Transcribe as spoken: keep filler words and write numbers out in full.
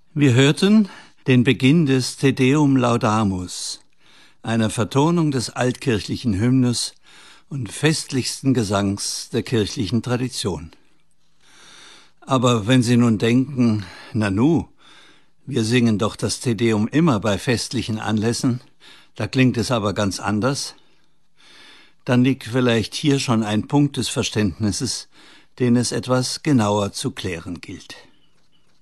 Wir hörten den Beginn des Te Deum Laudamus, einer Vertonung des altkirchlichen Hymnus und festlichsten Gesangs der kirchlichen Tradition. Aber wenn Sie nun denken, nanu, wir singen doch das Te Deum immer bei festlichen Anlässen, da klingt es aber ganz anders, dann liegt vielleicht hier schon ein Punkt des Verständnisses, den es etwas genauer zu klären gilt.